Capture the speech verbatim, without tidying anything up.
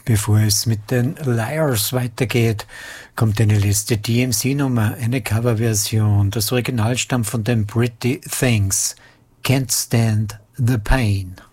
Bevor es mit den Liars weitergeht, kommt eine letzte D M C-Nummer, eine Coverversion. Das Original stammt von den Pretty Things. Can't Stand the Pain.